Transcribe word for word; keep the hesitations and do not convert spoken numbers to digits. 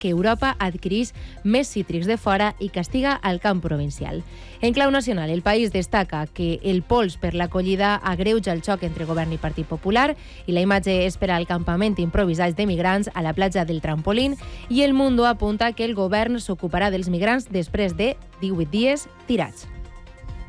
que Europa adquirís més cítrics de fora i castiga el camp provincial. En clau nacional, el país destaca que el pols per l'acollida agreuja el xoc entre govern i Partit Popular i la imatge és per al campament improvisat de migrants a la platja del Trampolín, i El Mundo apunta que el govern s'ocuparà dels migrants després de divuit dies tirats.